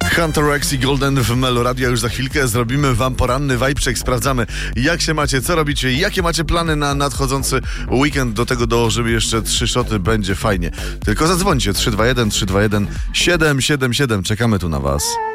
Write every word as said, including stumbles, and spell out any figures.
Hunter X i Golden w Meloradio. Już za chwilkę zrobimy wam poranny vibe check. Sprawdzamy, jak się macie, co robicie, jakie macie plany na nadchodzący weekend. Do tego dołożymy jeszcze trzy szoty, będzie fajnie. Tylko zadzwońcie trzy dwa jeden, trzy dwa jeden, siedem siedem siedem. Czekamy tu na was.